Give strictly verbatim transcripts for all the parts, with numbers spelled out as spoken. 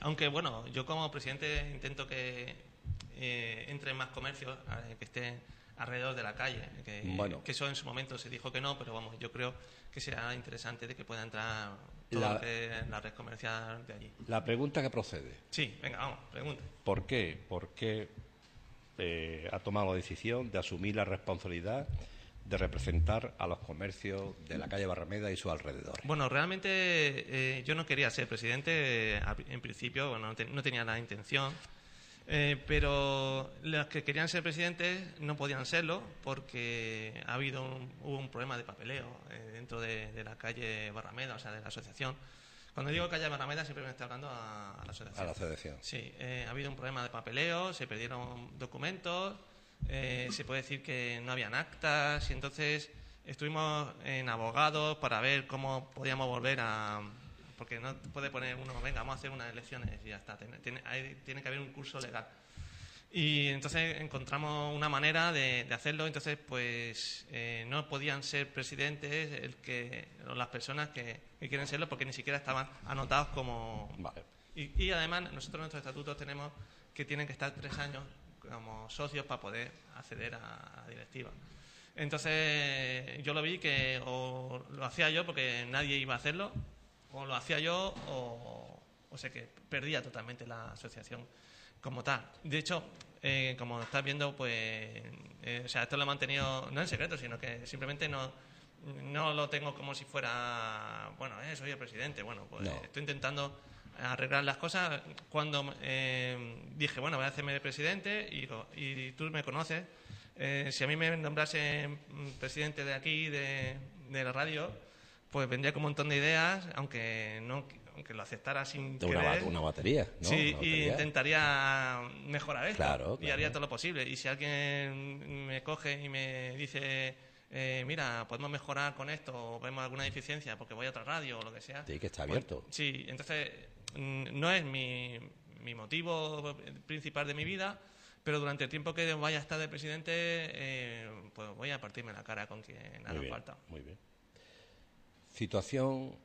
Aunque, bueno, yo como presidente intento que eh, entren más comercios, eh, que estén alrededor de la calle. Que, bueno. que eso en su momento se dijo que no, pero vamos, yo creo que será interesante de que pueda entrar todo la, lo que es la red comercial de allí. La pregunta que procede. Sí, venga, vamos, pregunta. ¿Por qué? ¿Por qué eh, ha tomado la decisión de asumir la responsabilidad de representar a los comercios de la calle Barrameda y sus alrededores? Bueno, realmente eh, yo no quería ser presidente, eh, en principio, bueno, no, te, no tenía la intención, eh, pero los que querían ser presidentes no podían serlo porque ha habido un, hubo un problema de papeleo eh, dentro de, de la calle Barrameda, o sea, de la asociación. Cuando digo calle Barrameda siempre me estoy hablando a, a la asociación. A la asociación. Sí, eh, ha habido un problema de papeleo, se perdieron documentos, eh, se puede decir que no habían actas y entonces estuvimos en abogados para ver cómo podíamos volver a... Porque no puede poner uno, venga, vamos a hacer unas elecciones y ya está, tiene, tiene, hay, tiene que haber un curso legal. Y entonces encontramos una manera de, de hacerlo, entonces pues eh, no podían ser presidentes el que, las personas que, que quieren serlo porque ni siquiera estaban anotados como... Vale. Y, y además nosotros en nuestros estatutos tenemos que tienen que estar tres años como socios para poder acceder a la directiva. Entonces yo lo vi que o lo hacía yo porque nadie iba a hacerlo, o lo hacía yo o, o sea que perdía totalmente la asociación como tal. De hecho, eh, como estás viendo, pues, eh, o sea, esto lo he mantenido no en secreto, sino que simplemente no, no lo tengo como si fuera, bueno, eh, soy el presidente. Bueno, pues no. Estoy intentando arreglar las cosas. Cuando eh, dije, bueno, voy a hacerme presidente y, y tú me conoces, eh, si a mí me nombrase presidente de aquí, de, de la radio, pues vendría con un montón de ideas, aunque no... aunque lo aceptara sin una, querer. Una batería, ¿no? Sí, una batería. Y intentaría mejorar esto. Claro, claro. Y haría todo lo posible. Y si alguien me coge y me dice, eh, mira, podemos mejorar con esto, o vemos alguna deficiencia porque voy a otra radio o lo que sea. Sí, que está abierto. Pues, sí, entonces no es mi, mi motivo principal de mi vida, pero durante el tiempo que vaya a estar de presidente, eh, pues voy a partirme la cara con quien haga falta. Muy bien. Situación...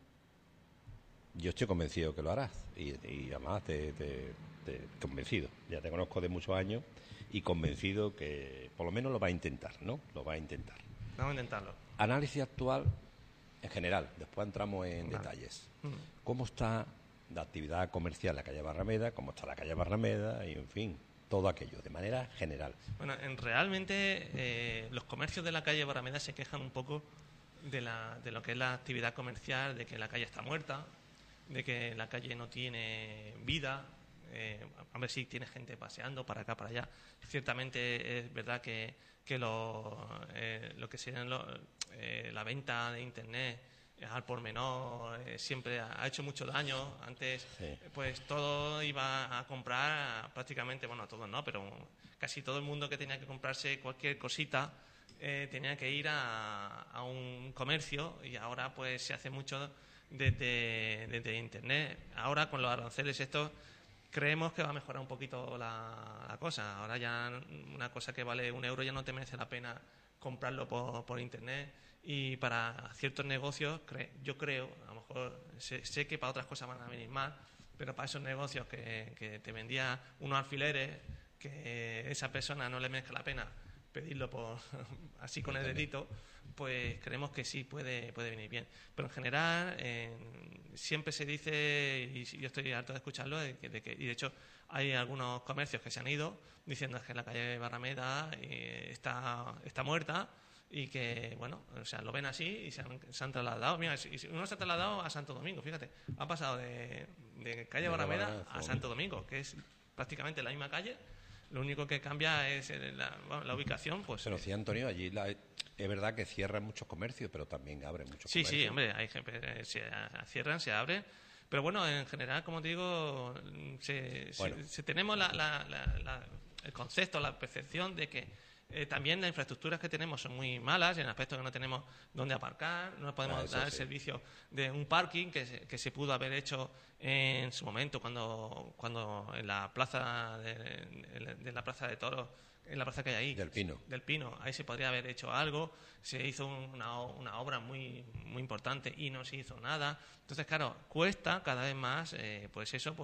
Yo estoy convencido que lo harás y, y además te, te, te convencido. Ya te conozco de muchos años y convencido que por lo menos lo va a intentar, ¿no? Lo va a intentar. Vamos a intentarlo. Análisis actual en general. Después entramos en vale. detalles. Mm. ¿Cómo está la actividad comercial en la calle Barrameda? ¿Cómo está la calle Barrameda? Y en fin, todo aquello de manera general. Bueno, en, realmente eh, los comercios de la calle Barrameda se quejan un poco de, la, de lo que es la actividad comercial, de que la calle está muerta, de que la calle no tiene vida, eh, a ver si tiene gente paseando para acá, para allá. Ciertamente es verdad que, que lo, eh, lo que sería lo, eh, la venta de Internet al por menor eh, siempre ha, ha hecho mucho daño. Antes sí. pues todo iba a comprar prácticamente, bueno, todos no, pero casi todo el mundo que tenía que comprarse cualquier cosita eh, tenía que ir a, a un comercio, y ahora pues se hace mucho desde, desde Internet. Ahora con los aranceles estos creemos que va a mejorar un poquito la, la cosa. Ahora ya una cosa que vale un euro ya no te merece la pena comprarlo por, por Internet, y para ciertos negocios cre, yo creo, a lo mejor sé, sé que para otras cosas van a venir más, pero para esos negocios que, que te vendía unos alfileres que esa persona no le merezca la pena pedirlo por así con el dedito, pues creemos que sí puede puede venir bien. Pero en general eh, siempre se dice, y yo estoy harto de escucharlo, de que, de que, y de hecho hay algunos comercios que se han ido diciendo que la calle Barrameda eh, está está muerta, y que, bueno, o sea, lo ven así y se han, se han trasladado. Mira, uno se ha trasladado a Santo Domingo, fíjate, ha pasado de, de calle Barrameda a Santo Domingo, que es prácticamente la misma calle. Lo único que cambia es la, bueno, la ubicación, pues... Pero sí, Antonio, allí la, es verdad que cierran muchos comercios, pero también abren muchos sí, comercios. Sí, sí, hombre, hay, se cierran, se abren, pero bueno, en general, como te digo, se, bueno. se, se tenemos la, la, la, la, el concepto, la percepción de que eh, también las infraestructuras que tenemos son muy malas, en el aspecto que no tenemos dónde aparcar, no podemos ah, dar el sí. servicio de un parking que se, que se pudo haber hecho en su momento cuando cuando en la plaza de, de la plaza de toros, en la plaza que hay ahí del Pino del Pino ahí se podría haber hecho algo. Se hizo una, una obra muy muy importante y no se hizo nada. Entonces, claro, cuesta cada vez más eh, pues eso, pues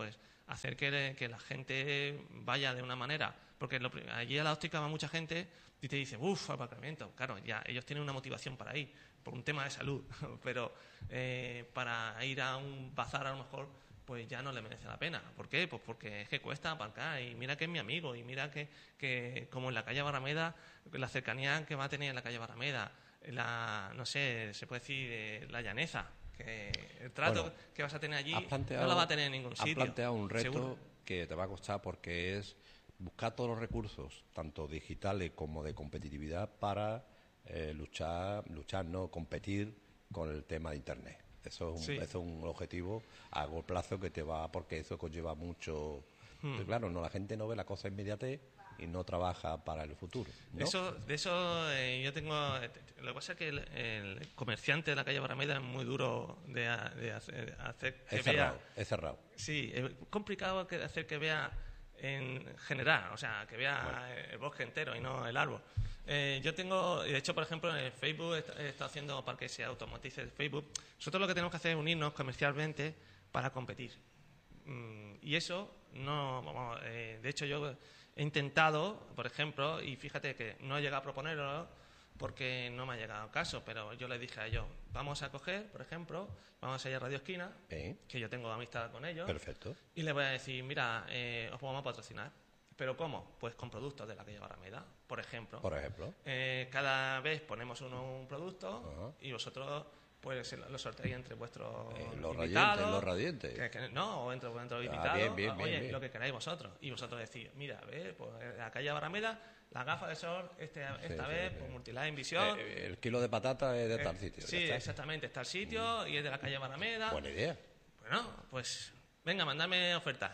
hacer que, que la gente vaya de una manera. Porque lo, allí a la óptica va mucha gente y te dice, uff, aparcamiento. Claro, ya ellos tienen una motivación para ir, por un tema de salud, pero eh, para ir a un bazar a lo mejor, pues ya no le merece la pena. ¿Por qué? Pues porque es que cuesta aparcar y mira que es mi amigo y mira que, que como en la calle Barrameda, la cercanía que va a tener en la calle Barrameda, la, no sé, se puede decir eh, la llaneza, que el trato bueno, que vas a tener allí no la va a tener en ningún sitio. Has planteado un reto seguro. Que te va a costar porque es buscar todos los recursos, tanto digitales como de competitividad, para eh, luchar, luchar, no competir con el tema de Internet. Eso es, un, sí. eso es un objetivo a largo plazo que te va, porque eso conlleva mucho. Hmm. Pues claro, no, la gente no ve la cosa inmediatez y no trabaja para el futuro, ¿no? Eso, de eso eh, yo tengo. Lo que pasa es que el, el comerciante de la calle Barrameda es muy duro de, de hacer, hacer que es cerrado, vea. Es cerrado. Sí, es complicado que hacer que vea en general, o sea, que vea bueno. el bosque entero y no el árbol. Eh, yo tengo, de hecho, por ejemplo, en el Facebook he estado haciendo para que se automatice el Facebook. Nosotros lo que tenemos que hacer es unirnos comercialmente para competir. Mm, y eso no, vamos, eh, de hecho yo he intentado, por ejemplo, y fíjate que no he llegado a proponerlo porque no me ha llegado caso, pero yo les dije a ellos, vamos a coger, por ejemplo, vamos a ir a Radio Esquina, ¿Eh? que yo tengo amistad con ellos. Perfecto. Y les voy a decir, mira, eh, os vamos a patrocinar. ¿Pero cómo? Pues con productos de la calle Barrameda, por ejemplo. Por ejemplo. Eh, cada vez ponemos uno un producto uh-huh. y vosotros pues lo sorteáis entre vuestros eh, los invitados. Radiantes, los radiantes. Que, que, no, o entre vuestros ah, invitados. Bien, bien, Oye, bien, bien. lo que queráis vosotros. Y vosotros decís, mira, ¿ves? Pues en la calle Barrameda, la gafa de sol, este, esta sí, vez, sí, pues sí. Multilight Visión. Eh, el kilo de patata es de eh, tal sitio. Sí, exactamente, está el sitio mm. y es de la calle Barrameda. Buena idea. Bueno, pues venga, mandadme ofertas.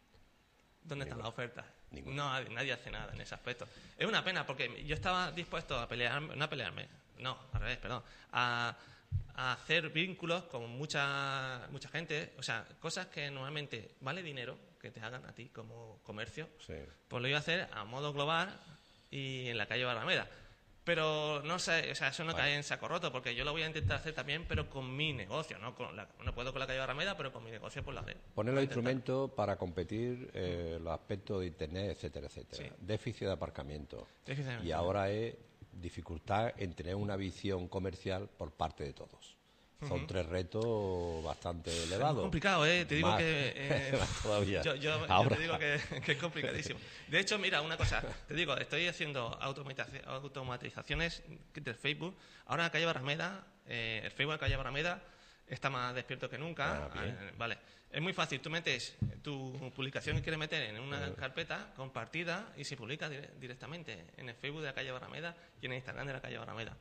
¿Dónde están las ofertas? Ninguna. No, nadie hace nada en ese aspecto. Es una pena porque yo estaba dispuesto a pelearme, no a pelearme, no, al revés, perdón, a, a hacer vínculos con mucha mucha gente, o sea, cosas que normalmente vale dinero que te hagan a ti como comercio, sí. pues lo iba a hacer a modo global y en la calle Barrameda. Pero no sé, o sea, eso no vale. Cae en saco roto, porque yo lo voy a intentar hacer también, pero con mi negocio, no con la, no puedo con la calle Barrameda, pero con mi negocio pues la haré. Poner los instrumentos para competir, eh, los aspectos de Internet, etcétera, etcétera. Sí. Déficit de aparcamiento. Déficit de y ahora es dificultad en tener una visión comercial por parte de todos. Son uh-huh. tres retos bastante elevados. Es complicado, ¿eh? Te digo más, que... Eh, todavía. Yo, yo, yo te digo que, que es complicadísimo. De hecho, mira, una cosa. Te digo, estoy haciendo automatizaciones, automatizaciones del Facebook. Ahora en la calle Barrameda, eh, el Facebook de la calle Barrameda está más despierto que nunca. Ah, eh, vale. Es muy fácil. Tú metes tu publicación que quieres meter en una uh-huh. carpeta compartida y se publica dire- directamente en el Facebook de la calle Barrameda y en el Instagram de la calle Barrameda.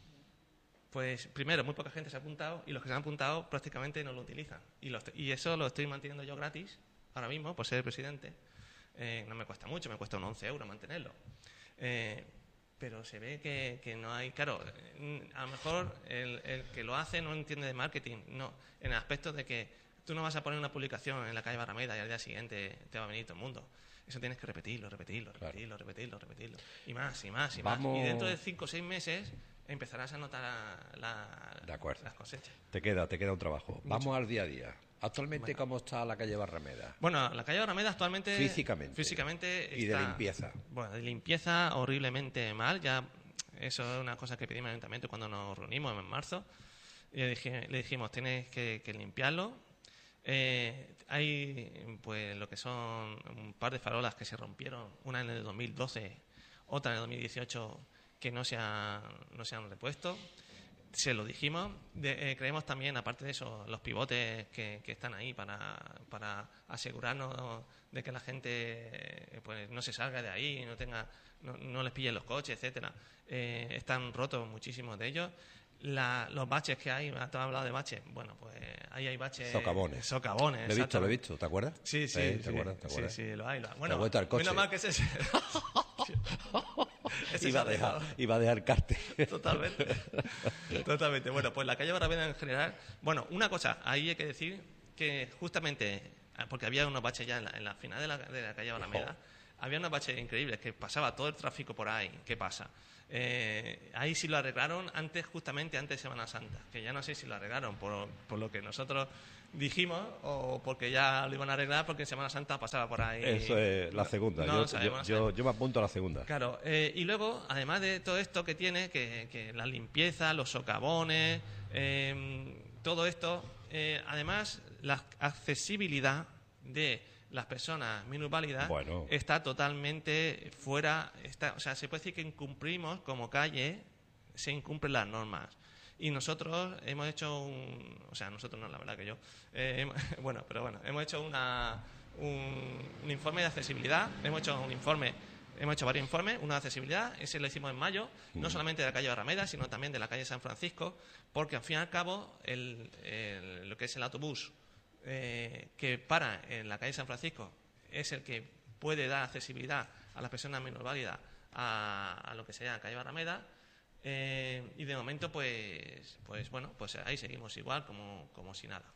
Pues primero, muy poca gente se ha apuntado y los que se han apuntado prácticamente no lo utilizan. Y, lo estoy, y eso lo estoy manteniendo yo gratis ahora mismo, por ser el presidente. Eh, no me cuesta mucho, me cuesta unos once euros mantenerlo. Eh, pero se ve que, que no hay... Claro, a lo mejor el, el que lo hace no entiende de marketing, no, en el aspecto de que tú no vas a poner una publicación en la calle Barrameda y al día siguiente te va a venir todo el mundo. Eso tienes que repetirlo, repetirlo, repetirlo, claro. repetirlo, repetirlo. Y más, y más, y Vamos... más. Y dentro de cinco o seis meses... empezarás a notar la, la, de acuerdo. las cosechas. Te queda, te queda un trabajo. Mucho. Vamos al día a día. Actualmente, bueno. ¿cómo está la calle Barrameda? Bueno, la calle Barrameda actualmente... Físicamente. Físicamente y está, de limpieza. Bueno, de limpieza horriblemente mal. Ya eso es una cosa que pedimos al ayuntamiento cuando nos reunimos en marzo. Y le, dije, le dijimos, tienes que, que limpiarlo. Eh, hay pues lo que son un par de farolas que se rompieron. Una en el dos mil doce, otra en el dos mil dieciocho... que no se han, no se han repuesto. Se lo dijimos. De, eh, creemos también, aparte de eso, los pivotes que, que están ahí para, para asegurarnos de que la gente eh, pues no se salga de ahí, no tenga, no, no les pillen los coches, etcétera. Eh, están rotos muchísimos de ellos. La, los baches que hay, te has hablado de baches, bueno, pues ahí hay baches... Socavones. Socavones, Lo he visto, lo he visto, ¿te acuerdas? Sí, sí, ¿Eh? sí, ¿Te acuerdas? ¿Te acuerdas? sí, sí, lo hay. Lo hay. Bueno, menos mal que es ese. ese iba, a dejar, iba a dejar carte. Totalmente. Totalmente. Bueno, pues la calle Barrameda en general... Bueno, una cosa, ahí hay que decir que justamente, porque había unos baches ya en la, en la final de la, de la calle Barrameda, había unos baches increíbles, que pasaba todo el tráfico por ahí. ¿Qué pasa? Eh, ahí sí lo arreglaron antes, justamente antes de Semana Santa, que ya no sé si lo arreglaron por, por lo que nosotros dijimos o porque ya lo iban a arreglar porque en Semana Santa pasaba por ahí. Eso es la segunda. No, yo, no sabemos, yo, no yo, yo me apunto a la segunda. Claro, eh, y luego, además de todo esto que tiene, que, que la limpieza, los socavones, eh, todo esto, eh, además la accesibilidad de las personas minusválidas bueno. está totalmente fuera, está, o sea, se puede decir que incumplimos como calle, se incumplen las normas. Y nosotros hemos hecho un... O sea, nosotros no, la verdad que yo... Eh, bueno, pero bueno, hemos hecho una, un, un informe de accesibilidad, hemos hecho un informe, hemos hecho varios informes, uno de accesibilidad, ese lo hicimos en mayo, mm. no solamente de la calle Barrameda, sino también de la calle San Francisco, porque al fin y al cabo, el, el, lo que es el autobús eh, que para en la calle San Francisco es el que puede dar accesibilidad a las personas minusválidas a, a lo que sea la calle Barrameda. Eh, y de momento, pues, pues bueno, pues ahí seguimos igual, como, como si nada.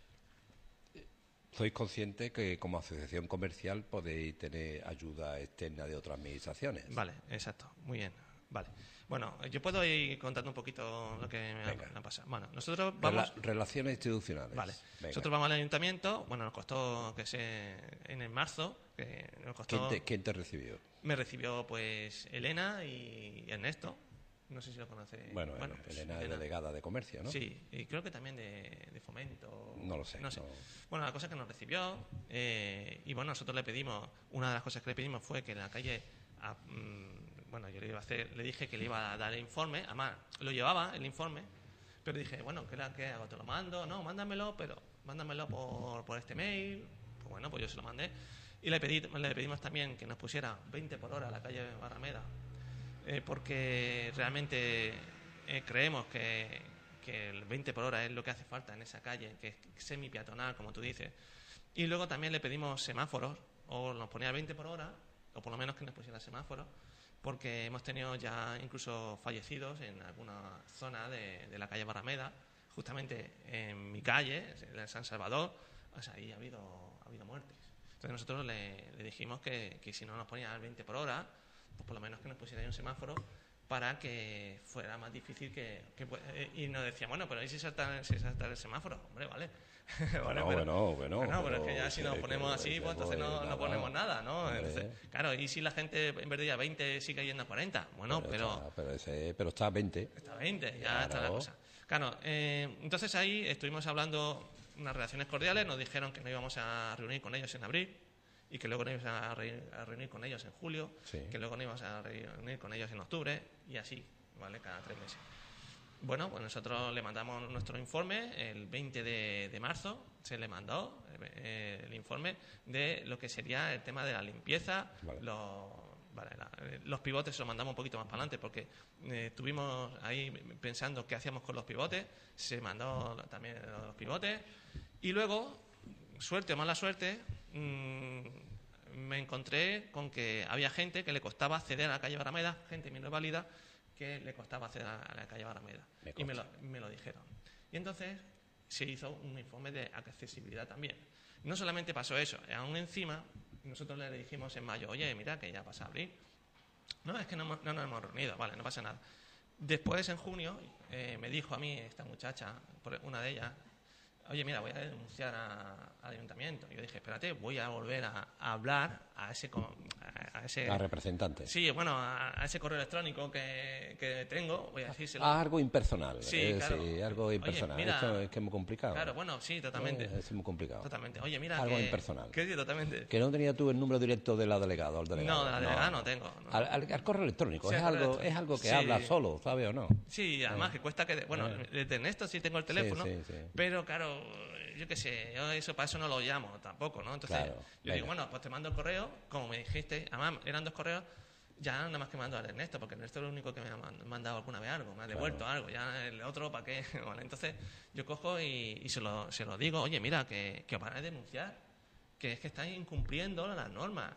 Sois conscientes que como asociación comercial podéis tener ayuda externa de otras administraciones. Vale, exacto, muy bien. Vale. Bueno, yo puedo ir contando un poquito lo que me ha, me ha pasado. Bueno, nosotros vamos... Rela- relaciones institucionales. Vale. Venga. Nosotros vamos al ayuntamiento, bueno, nos costó que se en el marzo, que nos costó... ¿Quién te, quién te recibió? Me recibió, pues, Elena y Ernesto. No sé si lo conoce. Bueno, bueno Elena, pues, Elena es delegada de comercio, ¿no? Sí, y creo que también de, de fomento. No lo sé. No sé. No. Bueno, la cosa es que nos recibió eh, y bueno, nosotros le pedimos, una de las cosas que le pedimos fue que en la calle, a, mm, bueno, yo le iba a hacer, le dije que le iba a dar el informe, además lo llevaba el informe, pero dije, bueno, ¿qué, ¿qué hago? ¿Te lo mando? No, mándamelo, pero mándamelo por, por este mail. Pues bueno, pues yo se lo mandé. Y le, pedí, le pedimos también que nos pusiera veinte por hora a la calle Barrameda, eh, porque realmente eh, creemos que, que el veinte por hora es lo que hace falta en esa calle, que es semi-peatonal, como tú dices. Y luego también le pedimos semáforos, o nos ponía veinte por hora, o por lo menos que nos pusiera semáforos, porque hemos tenido ya incluso fallecidos en alguna zona de, de la calle Barrameda, justamente en mi calle, en San Salvador, o sea, ahí ha habido, ha habido muertes. Entonces nosotros le, le dijimos que, que si no nos ponía el veinte por hora, pues por lo menos que nos pusiera ahí un semáforo para que fuera más difícil que... que y nos decía, bueno, pero ¿y si salta, si salta el semáforo? Hombre, vale. vale bueno, pero, bueno, bueno, bueno, pero pero es que ya si nos ponemos así, pues entonces no, no ponemos nada, ¿no? Entonces, claro, y si la gente en vez de ir a veinte sigue yendo a cuarenta, bueno, pero... Pero, está, pero, ese, pero está a veinte. Está a veinte, ya claro. Está la cosa. Claro, eh, entonces ahí estuvimos hablando unas relaciones cordiales, nos dijeron que nos íbamos a reunir con ellos en abril y que luego nos íbamos a, re, a reunir con ellos en julio, sí. que luego nos íbamos a reunir con ellos en octubre y así, ¿vale? Cada tres meses. Bueno, pues nosotros le mandamos nuestro informe el veinte de marzo, se le mandó eh, el informe de lo que sería el tema de la limpieza, vale. los, vale, la, los pivotes se los mandamos un poquito más para adelante porque eh, estuvimos ahí pensando qué hacíamos con los pivotes, se mandó también los pivotes y luego, suerte o mala suerte, mmm, me encontré con que había gente que le costaba acceder a la calle Barrameda, gente minusválida, que le costaba acceder a la calle Barrameda. Me y me lo, me lo dijeron. Y entonces se hizo un informe de accesibilidad también. No solamente pasó eso, aún encima, nosotros le dijimos en mayo, oye, mira que ya pasa abril. No, es que no, no nos hemos reunido, vale, no pasa nada. Después, en junio, eh, me dijo a mí esta muchacha, una de ellas, oye, mira, voy a denunciar a, al ayuntamiento. Y yo dije, espérate, voy a volver a, a hablar a ese... A, ese a representante. Sí, bueno, a, a ese correo electrónico que, que tengo, voy a decírselo. Ah, algo impersonal. Sí, eh, claro. Sí, algo impersonal. Oye, mira, esto es que es muy complicado. Claro, bueno, sí, totalmente. Eh, es muy complicado. Totalmente. Oye, mira algo que... impersonal. Que sí, totalmente. Que no tenía tú el número directo de la delegada o el delegado. No, de la delegada no, no tengo. No. Al, al, al correo electrónico. Sí, es, correo algo, electrónico. es algo que sí. habla solo, ¿sabe o no? Sí, además eh. que cuesta que... Bueno, eh. de Ernesto sí tengo el teléfono, sí, sí, sí. pero claro, yo qué sé, yo eso para eso no lo llamo tampoco, ¿no? Entonces, claro, yo venga. digo, bueno, pues te mando el correo, como me dijiste, además eran dos correos, ya nada más que mando a Ernesto, porque Ernesto es el único que me ha mandado alguna vez algo, me ha devuelto claro. algo, ya el otro, ¿para qué? Bueno, entonces yo cojo y, y se, lo, se lo digo, oye, mira, que, que os van a denunciar, que es que estáis incumpliendo las normas.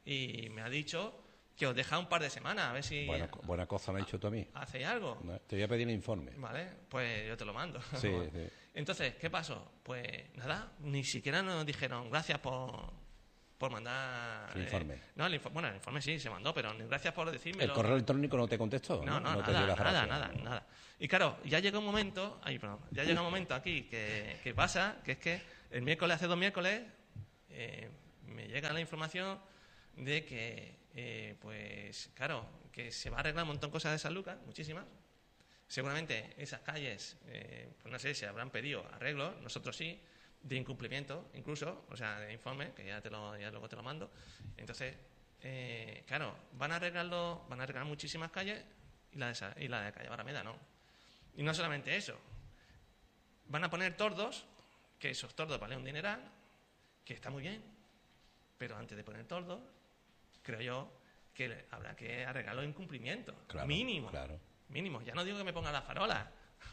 Y me ha dicho que os deja un par de semanas, a ver si... Buena, buena cosa me ha dicho tú a mí. ¿Hacéis algo? No, te voy a pedir el informe. Vale, pues yo te lo mando. Sí, sí. Entonces, ¿qué pasó? Pues nada, ni siquiera nos dijeron gracias por... por mandar... El informe. Eh, no, el informe, bueno, el informe sí, se mandó, pero gracias por decirme. ¿El correo electrónico no te contestó? No, no, no, no nada, te dio la nada, nada, nada. Y claro, ya llega un momento, ay, perdón, ya llega un momento aquí que, que pasa, que es que el miércoles, hace dos miércoles, eh, me llega la información de que, eh, pues, claro, que se va a arreglar un montón de cosas de San Lucas, muchísimas. Seguramente esas calles, eh, pues no sé si habrán pedido arreglos, nosotros sí, de incumplimiento incluso, o sea, de informe, que ya te lo, ya luego te lo mando. Entonces, eh, claro, van a arreglarlo, van a arreglar muchísimas calles y la de, y la de calle Barrameda no. Y no solamente eso, van a poner tordos, que esos tordos valen un dineral, que está muy bien, pero antes de poner tordos, creo yo que habrá que arreglar los incumplimientos, claro, mínimo, claro. mínimo. Ya no digo que me ponga las farolas,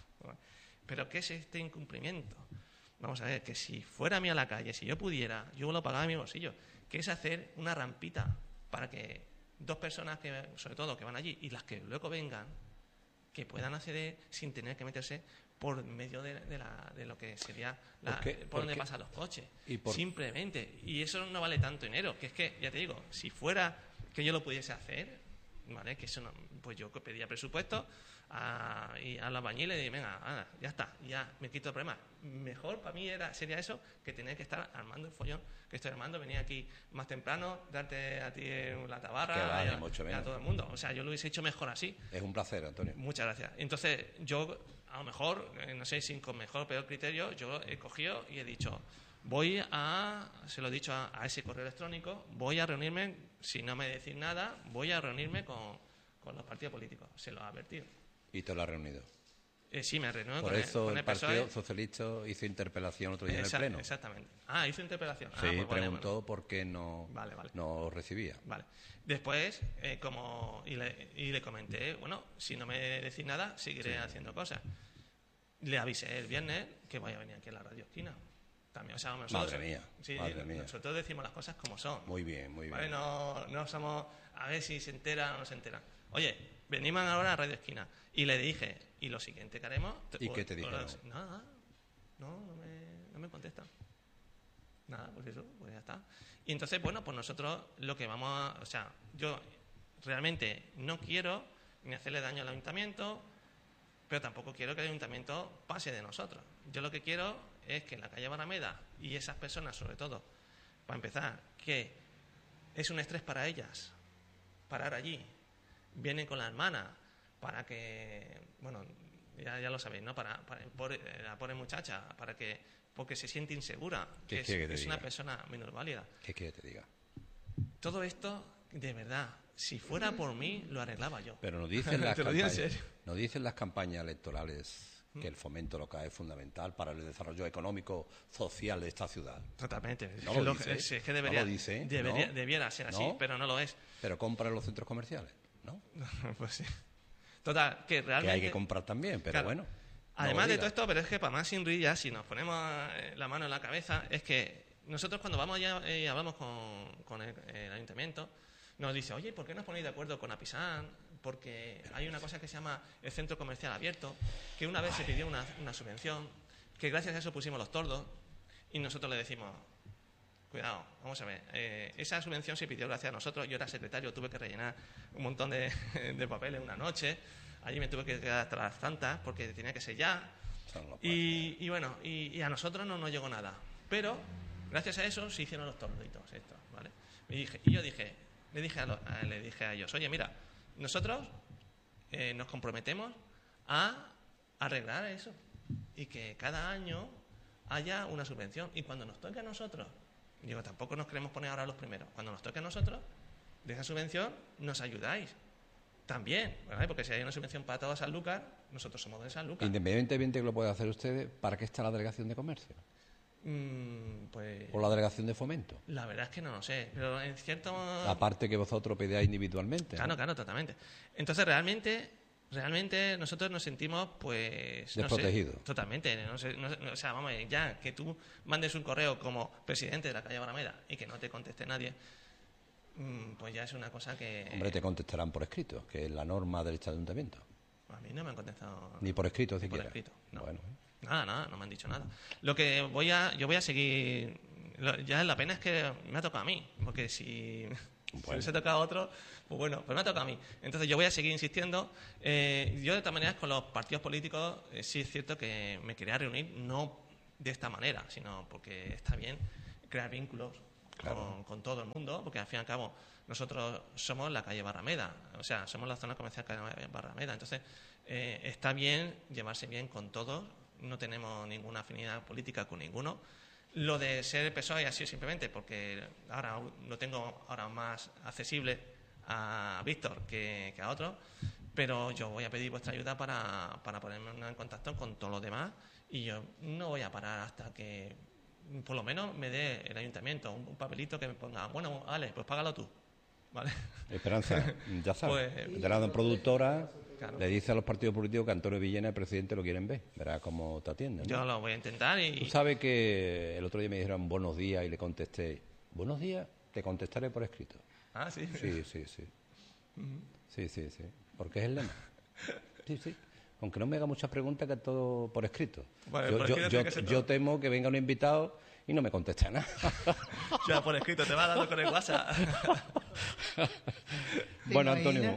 pero ¿qué es este incumplimiento? Vamos a ver, que si fuera a mí a la calle, si yo pudiera, yo lo pagaba en mi bolsillo, que es hacer una rampita para que dos personas, que sobre todo, que van allí, y las que luego vengan, que puedan acceder sin tener que meterse por medio de, de, la, de lo que sería la, ¿Por, qué? por, ¿Por donde qué? pasan los coches. ¿Y por... Simplemente. Y eso no vale tanto dinero, que es que, ya te digo, si fuera que yo lo pudiese hacer, ¿vale? Que eso no, pues yo pedía presupuesto a, y a los albañiles y venga, ah, ya está, ya me quito el problema. Mejor para mí era sería eso que tener que estar armando el follón que estoy armando, venir aquí más temprano, darte a ti la tabarra vale, y, a, mucho y a todo el mundo. O sea, yo lo hubiese hecho mejor así. Es un placer, Antonio. Muchas gracias. Entonces, yo, a lo mejor, no sé si con mejor o peor criterio, yo he cogido y he dicho, voy a, se lo he dicho a, a ese correo electrónico, voy a reunirme, si no me decís nada, voy a reunirme con, con los partidos políticos. Se lo ha advertido. ¿Y te lo has reunido? Eh, sí, me reunió Por con eso el, con el, el Partido P S O E. Socialista hizo interpelación otro día Exact, en el Pleno. Exactamente. Ah, hizo interpelación. Sí, ah, pues preguntó bueno. por qué no, vale, vale. no recibía. Vale. Después, eh, como y le, y le comenté, bueno, si no me decís nada, seguiré sí. haciendo cosas. Le avisé el viernes que voy a venir aquí a la Radio Esquina. También, o sea, nosotros, madre mía, sí, madre mía. Nosotros decimos las cosas como son. Muy bien, muy bien. ¿Vale? No, no somos a ver si se entera o no se entera. Oye, venimos ahora a Radio Esquina. Y le dije, ¿y lo siguiente que haremos? ¿Y o, qué te dijeron? Nada, no, no me, no me contestan. Nada, pues eso, pues ya está. Y entonces, bueno, pues nosotros lo que vamos a... O sea, yo realmente no quiero ni hacerle daño al ayuntamiento, pero tampoco quiero que el ayuntamiento pase de nosotros. Yo lo que quiero es que la calle Barrameda y esas personas, sobre todo, para empezar, que es un estrés para ellas parar allí, vienen con la hermana para que, bueno, ya, ya lo sabéis, ¿no? Para, para por, la pobre muchacha, para que, porque se siente insegura, que es, que es una persona minusválida. ¿Qué quiere que te diga? Todo esto, de verdad, si fuera por mí, lo arreglaba yo. Pero nos dicen las, ¿Te lo digo en serio? nos dicen las campañas electorales que el fomento local es fundamental para el desarrollo económico, social de esta ciudad. Totalmente. No es, lo lo, dice, es, es que debería, no lo dice, debería, ¿no? debiera ser así, ¿No? pero no lo es. Pero compra en los centros comerciales, ¿no? Pues sí. Total, que realmente... Que hay que comprar también, pero claro, bueno. Además de todo esto, pero es que para más sin rillas, si nos ponemos la mano en la cabeza, es que nosotros cuando vamos allá y eh, hablamos con, con el, el ayuntamiento, nos dice, oye, ¿por qué no os ponéis de acuerdo con Apisán? Porque hay una cosa que se llama el centro comercial abierto, que una vez se pidió una, una subvención, que gracias a eso pusimos los tordos, y nosotros le decimos, cuidado, vamos a ver, eh, esa subvención se pidió gracias a nosotros, yo era secretario, tuve que rellenar un montón de, de papeles una noche, allí me tuve que quedar hasta las tantas, porque tenía que ser ya, y, y bueno, y, y a nosotros no nos llegó nada, pero gracias a eso se hicieron los torditos estos, ¿vale? Y, dije, y yo dije, le dije a, lo, a, le dije a ellos, oye, mira, nosotros eh, nos comprometemos a arreglar eso y que cada año haya una subvención. Y cuando nos toque a nosotros, digo, tampoco nos queremos poner ahora los primeros, cuando nos toque a nosotros, de esa subvención nos ayudáis también, ¿verdad? Porque si hay una subvención para toda San Lucas, nosotros somos de San Lucas. Independientemente de que lo puedan hacer ustedes, ¿para qué está la delegación de comercio? Mm, pues, ¿O la delegación de fomento? La verdad es que no lo sé, pero en cierto... Aparte que vosotros pedáis individualmente. Claro, ¿no? claro, totalmente. Entonces, realmente, realmente nosotros nos sentimos, pues... desprotegidos. No sé, totalmente. No sé, no, o sea, vamos, ya que tú mandes un correo como presidente de la calle Barrameda y que no te conteste nadie, pues ya es una cosa que... Hombre, te contestarán por escrito, que es la norma del ayuntamiento. A mí no me han contestado... Ni por escrito, ni siquiera. Por escrito, no. Bueno. Nada, nada, no me han dicho nada. Lo que voy a, yo voy a seguir lo, ya la pena es que me ha tocado a mí, porque si, bueno. si hubiese tocado a otro, pues bueno, pues me ha tocado a mí. Entonces yo voy a seguir insistiendo. Eh, yo de todas maneras con los partidos políticos eh, sí es cierto que me quería reunir, no de esta manera, sino porque está bien crear vínculos claro. con, con todo el mundo, porque al fin y al cabo nosotros somos la calle Barrameda, o sea, somos la zona comercial calle Barrameda, entonces eh, está bien llevarse bien con todos, no tenemos ninguna afinidad política con ninguno. Lo de ser P S O E ha sido simplemente porque ahora lo tengo ahora más accesible a Víctor que, que a otros, pero yo voy a pedir vuestra ayuda para, para ponerme en contacto con todos los demás y yo no voy a parar hasta que por lo menos me dé el ayuntamiento un, un papelito que me ponga, bueno, vale, pues págalo tú, ¿vale? Esperanza, ya sabes, pues, de la productora claro. le dice a los partidos políticos que Antonio Villena, el presidente, lo quieren ver, verá cómo te atienden, ¿no? Yo lo voy a intentar y... Tú sabes que el otro día me dijeron buenos días y le contesté, buenos días, te contestaré por escrito. Ah, sí. Sí, sí, sí. Uh-huh. Sí, sí, sí. Porque es el lema. Sí, sí. Aunque no me haga muchas preguntas, que todo por escrito. Bueno, yo, por escrito yo, yo, yo temo que venga un invitado y no me conteste nada. Ya, por escrito, te va dando con el WhatsApp. Bueno, Antonio,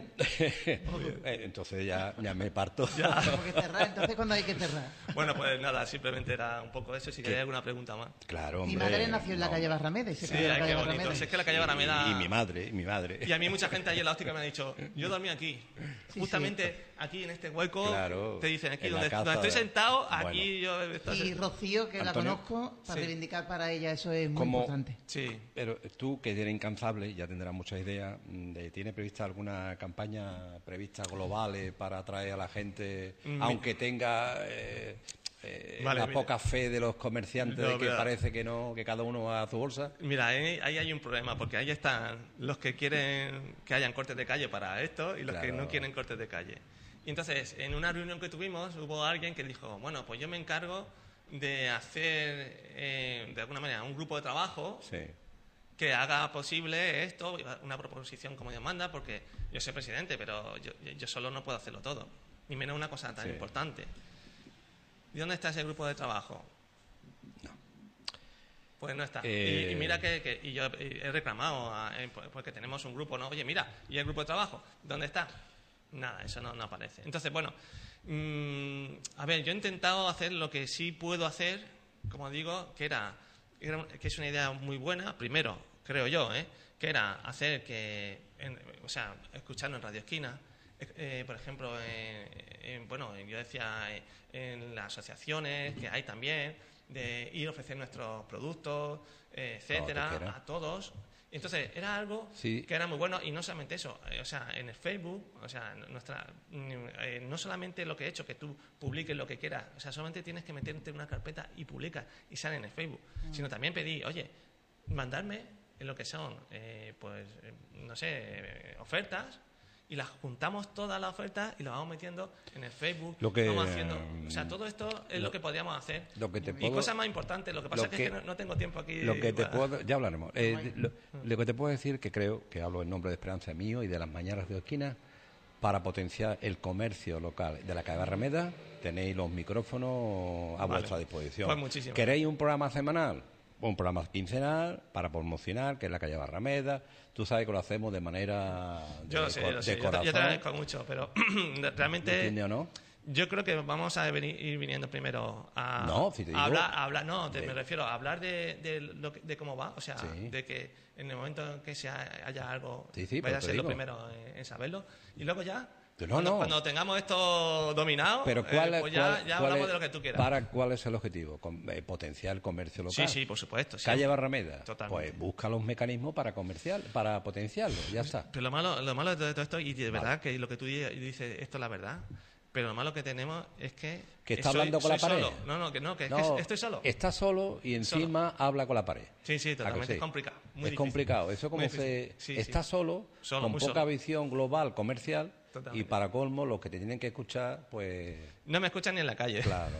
entonces ya, ya me parto. Ya. Tengo que cerrar, entonces ¿cuándo hay que cerrar? Bueno, pues nada, simplemente era un poco eso, si queréis alguna pregunta más. Claro, hombre. Mi madre nació en la no. calle Barrameda y se sí, quedó en la calle bonito. Barrameda. Si es que la calle Barrameda... Y, y mi madre, y mi madre. Y a mí mucha gente allí en la óptica me ha dicho, yo dormí aquí. Sí, justamente sí. aquí en este hueco, claro, te dicen, aquí donde, donde estoy sentado, bueno. aquí yo... Estoy... Y Rocío, que Antonio, la conozco, para sí. reivindicar para ella, eso es muy Como, importante. Sí. Pero tú, que eres incansable, ya tendrás muchas ideas, de, ¿tiene prevista alguna campaña prevista globales para atraer a la gente, mm. aunque tenga eh, eh, vale, la mira. poca fe de los comerciantes no, de que mira. parece que no, que cada uno va a su bolsa? Mira, ahí, ahí hay un problema, porque ahí están los que quieren que hayan cortes de calle para esto y los claro. que no quieren cortes de calle. Y entonces, en una reunión que tuvimos, hubo alguien que dijo, bueno, pues yo me encargo de hacer, eh, de alguna manera, un grupo de trabajo sí. que haga posible esto, una proposición como Dios manda, porque yo soy presidente, pero yo, yo solo no puedo hacerlo todo, ni menos una cosa tan sí. importante. ¿Y dónde está ese grupo de trabajo? No. Pues no está. Eh... Y, y mira que, que y yo he reclamado, a, eh, porque tenemos un grupo, ¿no? Oye, mira, ¿y el grupo de trabajo? ¿Dónde está? Nada, eso no, no aparece. Entonces, bueno, mmm, a ver, yo he intentado hacer lo que sí puedo hacer, como digo, que era, era que es una idea muy buena, primero, creo yo, ¿eh? que era hacer que, en, o sea, escucharnos en Radio Esquina, eh, por ejemplo, en, en, bueno, yo decía en, en las asociaciones que hay también, de ir a ofrecer nuestros productos, eh, etcétera, no, a todos. Entonces, era algo sí. que era muy bueno, y no solamente eso, eh, o sea, en el Facebook, o sea, nuestra, eh, no solamente lo que he hecho, que tú publiques lo que quieras, o sea, solamente tienes que meterte en una carpeta y publicas, y sale en el Facebook, mm. sino también pedí, oye, mandarme en lo que son, eh, pues, eh, no sé, eh, ofertas, y las juntamos todas las ofertas y las vamos metiendo en el Facebook, lo que, vamos haciendo, o sea, todo esto es lo, lo que podríamos hacer. Lo que te y puedo, cosas más importantes, lo que pasa lo es que, que, es que no, no tengo tiempo aquí. Lo que te puedo, ya hablaremos. Eh, lo, lo que te puedo decir, que creo que hablo en nombre de Esperanza mío y de las mañanas de esquina, para potenciar el comercio local de la calle Barrameda, tenéis los micrófonos a vale. vuestra disposición. Pues muchísimo. ¿Queréis un programa semanal? Un programa quincenal para promocionar, que es la calle Barrameda. Tú sabes que lo hacemos de manera de, yo lo sé, de, lo sé. de corazón. Yo te agradezco mucho, pero realmente... ¿Entiendes o no? Yo creo que vamos a venir, ir viniendo primero a, no, si te digo, a hablar, a hablar, no, te, de, me refiero a hablar de, de, lo que, de cómo va, o sea, sí. de que en el momento en que se haya algo, sí, sí, vaya a ser digo. lo primero en, en saberlo, y luego ya... No, cuando, no. cuando tengamos esto dominado, pero ¿cuál, eh, pues ya, cuál, ya cuál hablamos es, de lo que tú quieras. ¿Para cuál es el objetivo? Con, eh, potenciar el comercio local. Sí, sí, por supuesto. Sí. Calle Barrameda. Totalmente. Pues busca los mecanismos para comercial, para potenciarlo, ya está. Pero lo malo, lo malo de todo esto, y de verdad vale. que lo que tú dices, esto es la verdad, pero lo malo que tenemos es que... Que está soy, hablando con soy la pared. Solo. No, no, que no, que, no, es que estoy solo. Está solo y encima solo. habla con la pared. Sí, sí, totalmente. Sí? Es complicado. Muy es difícil. complicado. Eso como se... Sí, está sí. solo, solo, con poca solo. visión global, comercial... Totalmente. Y para colmo, los que te tienen que escuchar, pues... No me escuchan ni en la calle. Claro.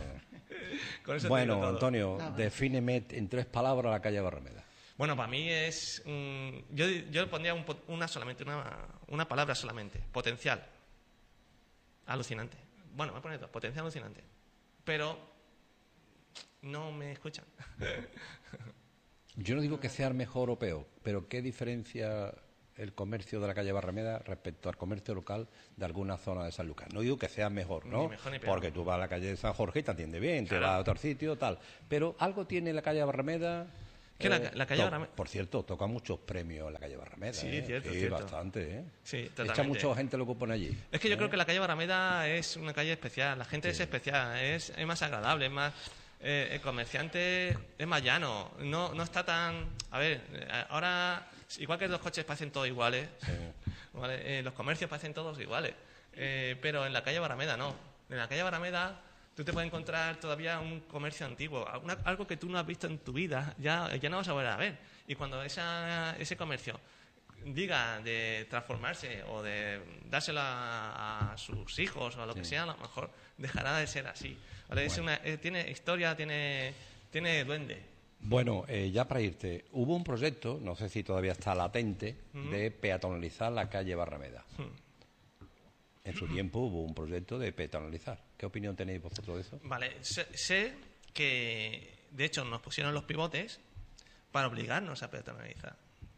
Con eso bueno, todo. Antonio, no, defíneme en tres palabras la calle Barrameda. Bueno, para mí es... Um, yo, yo pondría un, una solamente, una, una palabra solamente. Potencial. Alucinante. Bueno, me pone todo. Potencial alucinante. Pero no me escuchan. Yo no digo que sea mejor o peor, pero ¿qué diferencia el comercio de la calle Barrameda respecto al comercio local de alguna zona de San Lucas? No digo que sea mejor, ¿no? Ni mejor ni peor. Porque tú vas a la calle de San Jorge y te atiende bien, Claro. te vas a otro sitio, tal. Pero algo tiene la calle Barrameda... Que la, eh, la calle to- Barrameda... Por cierto, toca muchos premios la calle Barrameda. Sí, ¿eh? cierto, Sí, cierto. bastante, ¿eh? Sí, Echa totalmente. mucha gente lo que pone allí. Es que yo ¿eh? creo que la calle Barrameda es una calle especial. La gente Sí. es especial, es, es más agradable, es más... eh, el comerciante es más llano. No, no está tan... A ver, eh, ahora... Igual que los coches parecen todos iguales, Sí. ¿vale? Eh, los comercios parecen todos iguales. Eh, pero en la calle Barrameda no. En la calle Barrameda tú te puedes encontrar todavía un comercio antiguo, una- algo que tú no has visto en tu vida, ya, ya no vas a volver a ver. Y cuando esa, ese comercio diga de transformarse o de dárselo a, a sus hijos o a lo que sea, a lo mejor dejará de ser así. ¿Vale? Es Bueno. una, eh, tiene historia, tiene, tiene duende. Bueno, eh, ya para irte, hubo un proyecto, no sé si todavía está latente, de peatonalizar la calle Barrameda. En su tiempo hubo un proyecto de peatonalizar. ¿Qué opinión tenéis vosotros de eso? Vale, sé, sé que de hecho nos pusieron los pivotes para obligarnos a peatonalizar.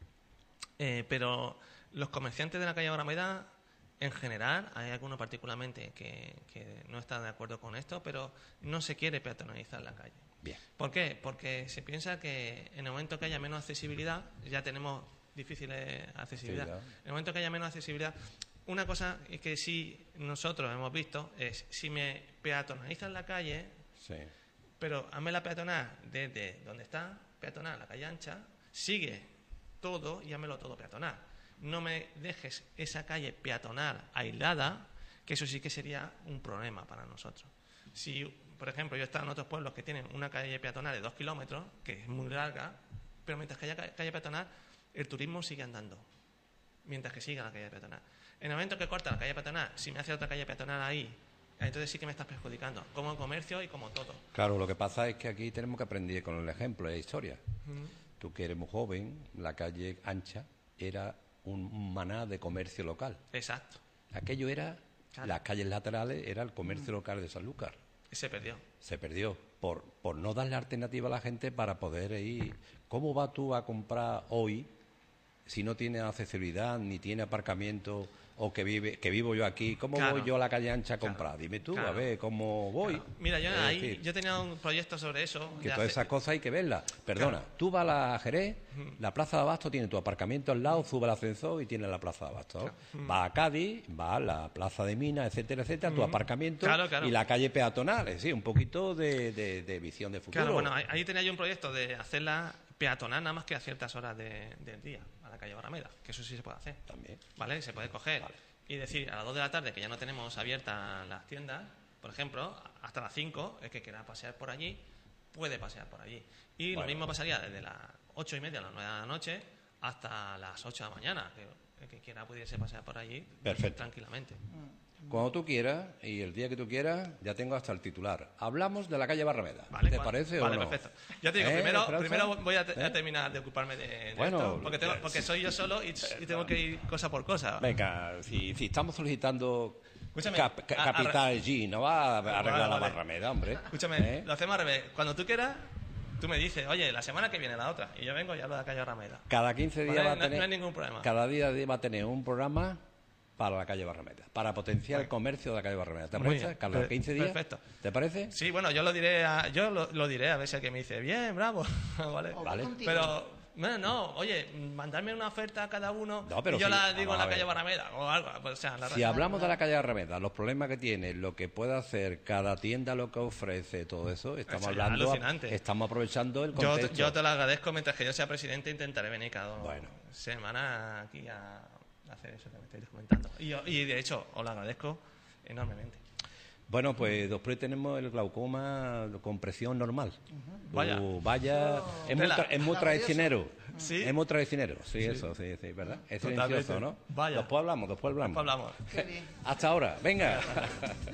Eh, pero los comerciantes de la calle Barrameda, en general, hay algunos particularmente que, que no están de acuerdo con esto, pero no se quiere peatonalizar la calle. Bien. ¿Por qué? Porque se piensa que en el momento que haya menos accesibilidad, ya tenemos difícil accesibilidad. Sí, ya. En el momento que haya menos accesibilidad, una cosa es que sí nosotros hemos visto es si me peatonalizan la calle, Sí. pero hazme la peatonal desde donde está peatonal, la calle ancha, sigue todo y házmelo todo peatonal. No me dejes esa calle peatonal aislada, que eso sí que sería un problema para nosotros. Si, por ejemplo, yo he estado en otros pueblos que tienen una calle peatonal de dos kilómetros, que es muy larga, pero mientras que haya ca- calle peatonal, el turismo sigue andando, mientras que siga la calle peatonal. En el momento que corta la calle peatonal, si me hace otra calle peatonal ahí, entonces sí que me estás perjudicando, como comercio y como todo. Claro, lo que pasa es que aquí tenemos que aprender con el ejemplo de historia. Tú que eres muy joven, la calle ancha era un maná de comercio local. Exacto. Aquello era, Claro. las calles laterales era el comercio local de Sanlúcar. Se perdió. Se perdió por, por no darle alternativa a la gente para poder ir. ¿Cómo vas tú a comprar hoy si no tiene accesibilidad ni tiene aparcamiento o que vive que vivo yo aquí? ¿Cómo Claro. voy yo a la calle ancha a Claro. comprar? Dime tú, Claro. a ver cómo voy. Claro. Mira, yo Es ahí decir, yo tenía un proyecto sobre eso. que de todas hacer- esas cosas hay que verlas. Perdona, Claro. tú vas a la Jerez, la Plaza de Abasto tiene tu aparcamiento al lado, sube el ascensor y tiene la Plaza de Abasto. Vas a Cádiz, vas a la Plaza de Minas, etcétera, etcétera, tu aparcamiento Claro, claro. y la calle peatonal. Es decir, un poquito de, de- de visión de futuro. Claro, bueno, ahí, ahí tenía yo un proyecto de hacerla peatonal nada más que a ciertas horas de- del día, a la calle Barrameda, que eso sí se puede hacer. También. ¿Vale? Se puede coger y decir a las dos de la tarde, que ya no tenemos abiertas las tiendas, por ejemplo, hasta las cinco, el que quiera pasear por allí, puede pasear por allí. Y Bueno. lo mismo pasaría desde las ocho y media a las nueve de la noche hasta las ocho de la mañana, que el que quiera pudiese pasear por allí Perfecto. tranquilamente. Cuando tú quieras y el día que tú quieras, ya tengo hasta el titular. Hablamos de la calle Barrameda. Vale, ¿Te Juan? parece Vale, o no? perfecto. Ya te digo, ¿Eh, primero, Esperanza? primero voy a, te- a ¿Eh? terminar de ocuparme de, de Bueno, esto, porque, tengo- ya, porque sí. soy yo solo y, y tengo que ir cosa por cosa. Venga, si, si estamos solicitando Escúchame, cap- ca- a- a- capital G, no va a arreglar Vale, la vale. Barrameda, hombre. Escúchame, ¿Eh? lo hacemos al revés. Cuando tú quieras, tú me dices, oye, la semana que viene la otra, y yo vengo y hablo de la calle Rameda. Cada quince días Vale, va a no- tener... no hay ningún problema. Cada día va a tener un programa para la calle Barrameda, para potenciar el comercio de la calle Barrameda. ¿Te Muy parece? bien. Cada Per- quince días. perfecto. ¿Te parece? Sí, bueno, yo lo diré a, yo lo, lo diré a ver si alguien me dice, bien, bravo, ¿vale? O Vale. contigo. Pero, no, no, oye, mandarme una oferta a cada uno No, pero y yo sí, la digo vamos en la a calle ver. Barrameda o algo. Pues, o sea, la Si hablamos de la calle Barrameda, los problemas que tiene, lo que puede hacer cada tienda, lo que ofrece, todo eso, estamos Eso ya es hablando, alucinante. estamos aprovechando el Yo, contexto. yo te lo agradezco, mientras que yo sea presidente intentaré venir cada Bueno. semana aquí a hacer eso que me estáis comentando. Y, yo- y de hecho, os lo agradezco enormemente. Bueno, pues después tenemos el glaucoma con presión normal. Vaya. Uh, vaya, es muy, Tela. tra- es muy traicionero. Sí. Es muy traicionero, sí, eso, sí, sí, ¿verdad? Es Totalmente. silencioso, ¿no? Vaya. Después hablamos, después hablamos. Después hablamos. Qué bien. Hasta ahora, venga.